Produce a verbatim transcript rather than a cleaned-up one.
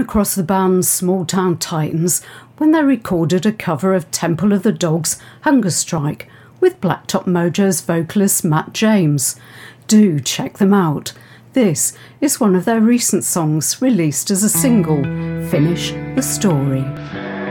across the band Small Town Titans when they recorded a cover of Temple of the Dog's Hunger Strike with Blacktop Mojo's vocalist Matt James. Do check them out. This is one of their recent songs released as a single, Finish the Story.